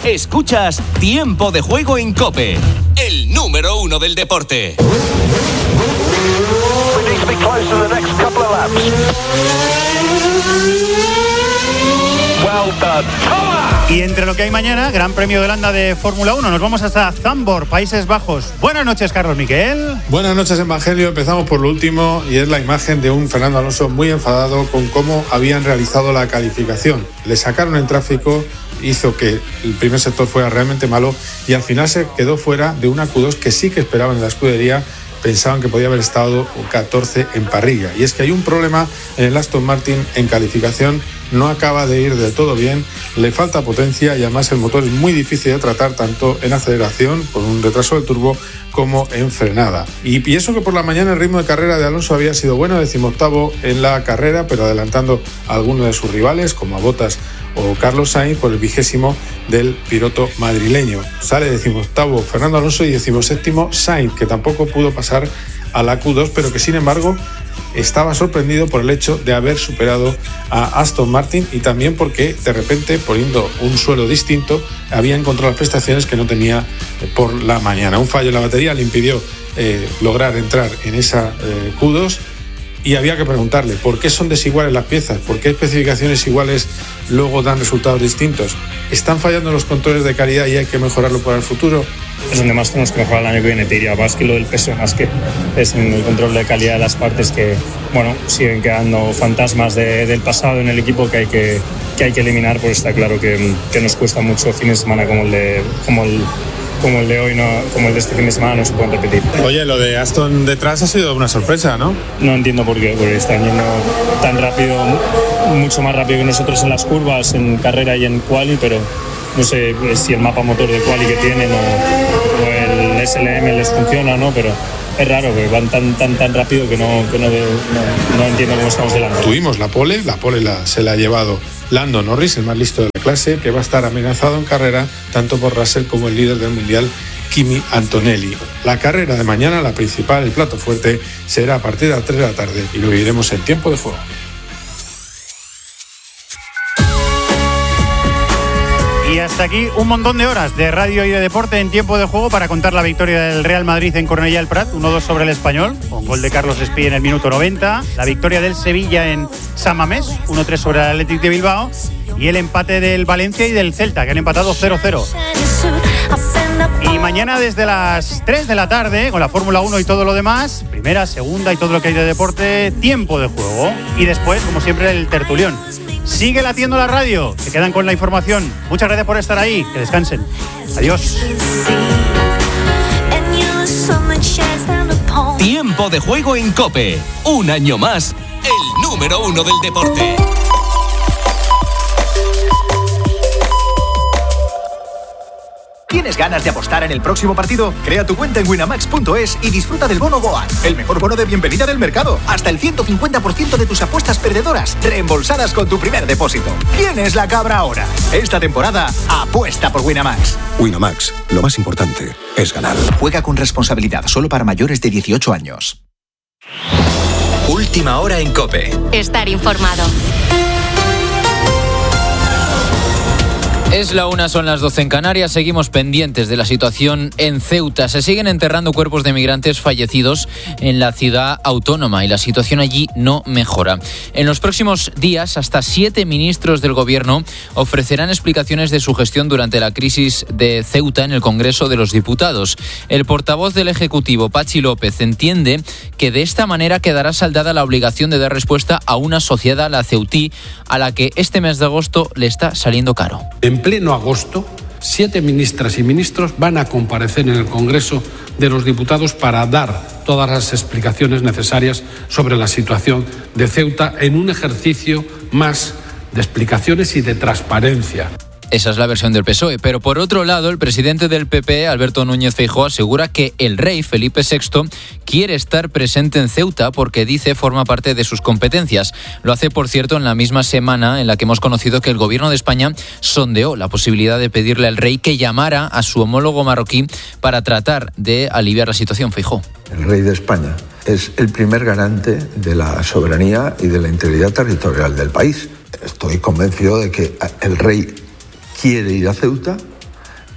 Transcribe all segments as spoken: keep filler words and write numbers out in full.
Escuchas Tiempo de Juego en COPE, el número uno del deporte. Y entre lo que hay mañana, Gran Premio de Holanda de Fórmula uno, nos vamos hasta Zandvoort, Países Bajos. Buenas noches, Carlos Miquel. Buenas noches, Evangelio. Empezamos por lo último y es la imagen de un Fernando Alonso muy enfadado con cómo habían realizado la calificación. Le sacaron en tráfico, hizo que el primer sector fuera realmente malo y al final se quedó fuera de una Q dos que sí que esperaban en la escudería. Pensaban que podía haber estado catorce en parrilla. Y es que hay un problema en el Aston Martin en calificación, no acaba de ir del todo bien, le falta potencia y además el motor es muy difícil de tratar tanto en aceleración, con un retraso del turbo, como en frenada. Y pienso que por la mañana el ritmo de carrera de Alonso había sido bueno, decimoctavo en la carrera, pero adelantando a algunos de sus rivales, como a Bottas o Carlos Sainz, por el vigésimo del piloto madrileño. Sale decimoctavo Fernando Alonso y decimoséptimo Sainz, que tampoco pudo pasar a la Q dos, pero que sin embargo estaba sorprendido por el hecho de haber superado a Aston Martin y también porque de repente, poniendo un suelo distinto, había encontrado las prestaciones que no tenía por la mañana. Un fallo en la batería le impidió eh, lograr entrar en esa eh, Q dos. Y había que preguntarle, ¿por qué son desiguales las piezas? ¿Por qué especificaciones iguales luego dan resultados distintos? ¿Están fallando los controles de calidad y hay que mejorarlo para el futuro? Es donde más tenemos que mejorar el año que viene, te diría, más que lo del peso, más que es en el control de calidad de las partes que, bueno, siguen quedando fantasmas de, del pasado en el equipo que hay que, que, hay que eliminar, pues está claro que, que nos cuesta mucho fines de semana como el de... Como el, como el de hoy, no, como el de este fin de semana, no se pueden repetir. Oye, lo de Aston detrás ha sido una sorpresa, ¿no? No entiendo por qué, porque están yendo tan rápido, mucho más rápido que nosotros en las curvas, en carrera y en quali, pero no sé si el mapa motor de quali que tienen o, o el S L M les funciona, ¿no? Pero es raro, que van tan tan tan rápido que no, que no, no, no entiendo cómo estamos delante. Tuvimos la pole, la pole la, se la ha llevado Lando Norris, el más listo de la clase, que va a estar amenazado en carrera tanto por Russell como el líder del mundial, Kimi Antonelli. La carrera de mañana, la principal, el plato fuerte, será a partir de las tres de la tarde y lo viviremos en Tiempo de Juego. Y hasta aquí un montón de horas de radio y de deporte en Tiempo de Juego para contar la victoria del Real Madrid en Cornellà del Prat, uno dos sobre el Español, con gol de Carlos Espí en el minuto noventa, la victoria del Sevilla en San Mamés, uno tres sobre el Athletic de Bilbao, y el empate del Valencia y del Celta, que han empatado cero cero. Y mañana desde las tres de la tarde, con la Fórmula uno y todo lo demás, primera, segunda y todo lo que hay de deporte, Tiempo de Juego. Y después, como siempre, el tertulión. Sigue latiendo la radio, se quedan con la información. Muchas gracias por estar ahí, que descansen. Adiós. Tiempo de Juego en COPE, un año más, el número uno del deporte. ¿Tienes ganas de apostar en el próximo partido? Crea tu cuenta en winamax punto es y disfruta del bono Goal, el mejor bono de bienvenida del mercado. Hasta el ciento cincuenta por ciento de tus apuestas perdedoras reembolsadas con tu primer depósito. ¿Quién es la cabra ahora? Esta temporada, apuesta por Winamax. Winamax, lo más importante es ganar. Juega con responsabilidad, solo para mayores de dieciocho años. Última hora en COPE. Estar informado. Es la una, son las doce en Canarias. Seguimos pendientes de la situación en Ceuta. Se siguen enterrando cuerpos de migrantes fallecidos en la ciudad autónoma y la situación allí no mejora. En los próximos días, hasta siete ministros del gobierno ofrecerán explicaciones de su gestión durante la crisis de Ceuta en el Congreso de los Diputados. El portavoz del Ejecutivo, Patxi López, entiende que de esta manera quedará saldada la obligación de dar respuesta a una sociedad, la ceutí, a la que este mes de agosto le está saliendo caro. En pleno agosto, siete ministras y ministros van a comparecer en el Congreso de los Diputados para dar todas las explicaciones necesarias sobre la situación de Ceuta en un ejercicio más de explicaciones y de transparencia. Esa es la versión del P S O E. Pero por otro lado, el presidente del P P, Alberto Núñez Feijóo, asegura que el rey Felipe sexto quiere estar presente en Ceuta porque, dice, forma parte de sus competencias. Lo hace, por cierto, en la misma semana en la que hemos conocido que el gobierno de España sondeó la posibilidad de pedirle al rey que llamara a su homólogo marroquí para tratar de aliviar la situación. Feijóo. El rey de España es el primer garante de la soberanía y de la integridad territorial del país. Estoy convencido de que el rey quiere ir a Ceuta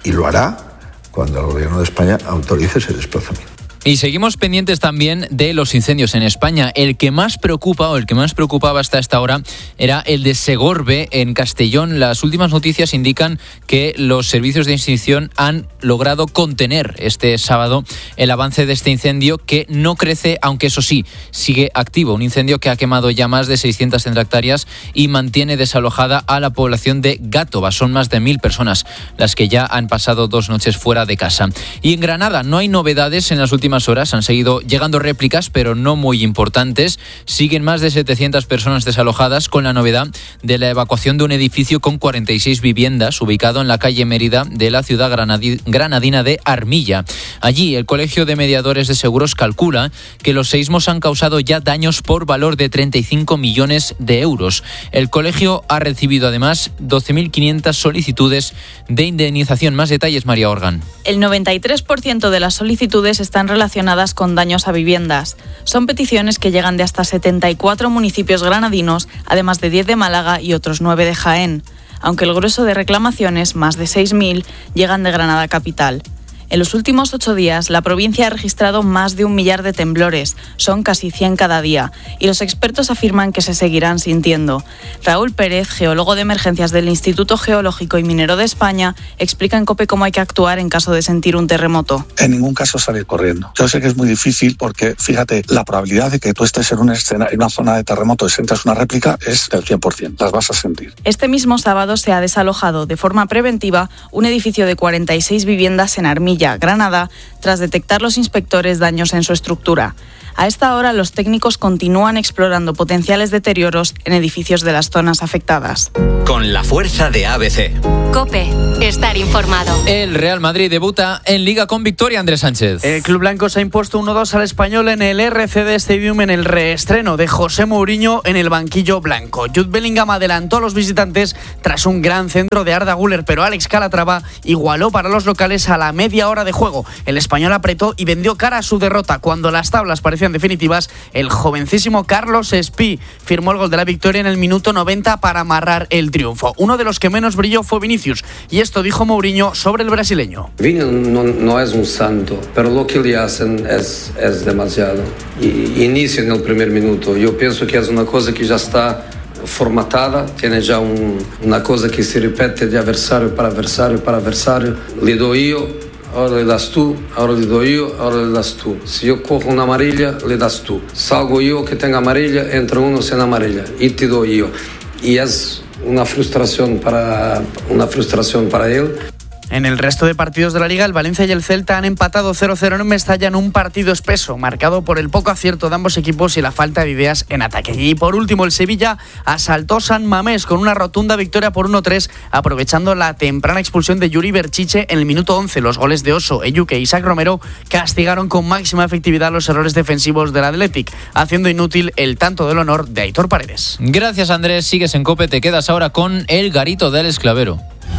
y lo hará cuando el Gobierno de España autorice ese desplazamiento. Y seguimos pendientes también de los incendios en España. El que más preocupa o el que más preocupaba hasta esta hora era el de Segorbe en Castellón. Las últimas noticias indican que los servicios de extinción han logrado contener este sábado el avance de este incendio, que no crece, aunque eso sí, sigue activo. Un incendio que ha quemado ya más de seiscientas hectáreas y mantiene desalojada a la población de Gátova. Son más de mil personas las que ya han pasado dos noches fuera de casa. Y en Granada no hay novedades en las últimas horas. Han seguido llegando réplicas, pero no muy importantes. Siguen más de setecientas personas desalojadas, con la novedad de la evacuación de un edificio con cuarenta y seis viviendas ubicado en la calle Mérida de la ciudad granadina de Armilla. Allí el Colegio de Mediadores de Seguros calcula que los seísmos han causado ya daños por valor de treinta y cinco millones de euros. El colegio ha recibido además doce mil quinientas solicitudes de indemnización. Más detalles, María Organ. El noventa y tres por ciento de las solicitudes están relacionadas relacionadas con daños a viviendas. Son peticiones que llegan de hasta setenta y cuatro municipios granadinos, además de diez de Málaga y otros nueve de Jaén. Aunque el grueso de reclamaciones, más de seis mil, llegan de Granada capital. En los últimos ocho días, la provincia ha registrado más de un millar de temblores. Son casi cien cada día. Y los expertos afirman que se seguirán sintiendo. Raúl Pérez, geólogo de emergencias del Instituto Geológico y Minero de España, explica en COPE cómo hay que actuar en caso de sentir un terremoto. En ningún caso salir corriendo. Yo sé que es muy difícil porque, fíjate, la probabilidad de que tú estés en una, escena, en una zona de terremoto y sientas una réplica es del cien por ciento. Las vas a sentir. Este mismo sábado se ha desalojado de forma preventiva un edificio de cuarenta y seis viviendas en Armilla, Granada, tras detectar los inspectores daños en su estructura. A esta hora, los técnicos continúan explorando potenciales deterioros en edificios de las zonas afectadas. Con la fuerza de A B C. COPE, estar informado. El Real Madrid debuta en Liga con victoria, Andrés Sánchez. El club blanco se ha impuesto uno dos al Español en el R C D Stadium en el reestreno de José Mourinho en el banquillo blanco. Jude Bellingham adelantó a los visitantes tras un gran centro de Arda Güler, pero Alex Calatrava igualó para los locales a la media hora de juego. El español apretó y vendió cara a su derrota. Cuando las tablas parecían definitivas, el jovencísimo Carlos Espí firmó el gol de la victoria en el minuto noventa para amarrar el triunfo. Uno de los que menos brilló fue Vinicius, y esto dijo Mourinho sobre el brasileño. Vini no, no es un santo, pero lo que le hacen es, es demasiado. Y, inicia en el primer minuto. Yo pienso que es una cosa que ya está formatada, tiene ya un, una cosa que se repite de adversario para adversario para adversario. Le doy yo, ahora le das tú, ahora le doy yo, ahora le das tú. Si yo cojo una amarilla, le das tú. Salgo yo que tenga amarilla, entra uno sin amarilla y te doy yo. Y es una frustración para, una frustración para él. En el resto de partidos de la Liga, el Valencia y el Celta han empatado cero cero en Mestalla en un partido espeso, marcado por el poco acierto de ambos equipos y la falta de ideas en ataque. Y por último, el Sevilla asaltó San Mamés con una rotunda victoria por uno tres, aprovechando la temprana expulsión de Yuri Berchiche en el minuto once. Los goles de Oso, Eyuke e Isaac Romero castigaron con máxima efectividad los errores defensivos del Athletic, haciendo inútil el tanto del honor de Aitor Paredes. Gracias, Andrés. Sigues en COPE, te quedas ahora con el Garito del Esclavero.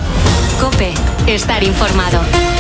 COPE, estar informado.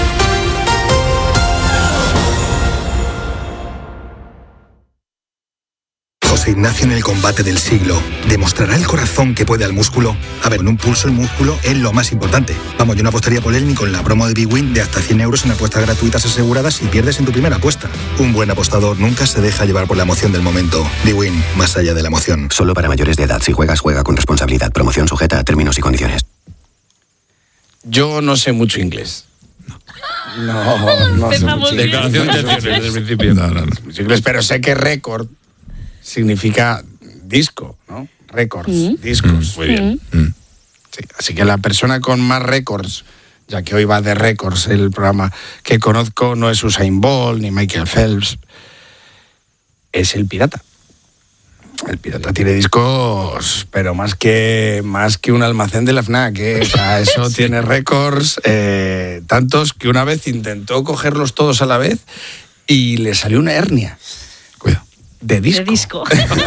José Ignacio en el combate del siglo. ¿Demostrará el corazón que puede al músculo? A ver, en un pulso el músculo es lo más importante. Vamos, yo no apostaría por él ni con la promo de Big Win de hasta cien euros en apuestas gratuitas aseguradas si pierdes en tu primera apuesta. Un buen apostador nunca se deja llevar por la emoción del momento. Big Win, más allá de la emoción. Solo para mayores de edad. Si juegas, juega con responsabilidad. Promoción sujeta a términos y condiciones. Yo no sé mucho inglés. No, no, no sé mucho inglés. Declaración de intenciones desde el principio. No, no, no. Inglés, pero sé que récord significa disco, ¿no? Récords, mm. discos. Mm. Muy bien. Mm. Sí, así que la persona con más récords, ya que hoy va de récords el programa que conozco, no es Usain Bolt ni Michael Phelps, es el Pirata. El Pirata tiene discos, pero más que más que un almacén de la FNAC, ¿eh? O sea, eso sí. Tiene récords, eh, tantos que una vez intentó cogerlos todos a la vez y le salió una hernia. Cuidado. De disco. De disco.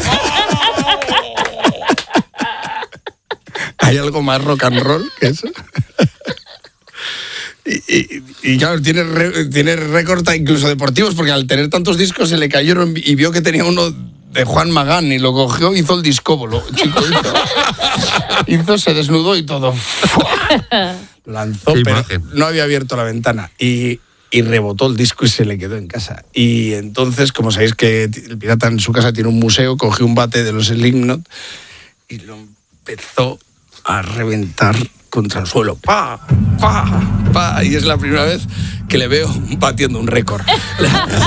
¿Hay algo más rock and roll que eso? Y, y, y claro, tiene, re, tiene récord incluso deportivos, porque al tener tantos discos se le cayeron y vio que tenía uno de Juan Magán y lo cogió, hizo el discóbolo. Chico, hizo, hizo, se desnudó y todo. Lanzó, pero imagen. No había abierto la ventana. Y, y rebotó el disco y se le quedó en casa. Y entonces, como sabéis que el pirata en su casa tiene un museo, cogió un bate de los Slipknot y lo empezó a reventar contra el suelo. ¡Pa! ¡Pa! ¡Pa! Y es la primera vez que le veo batiendo un récord.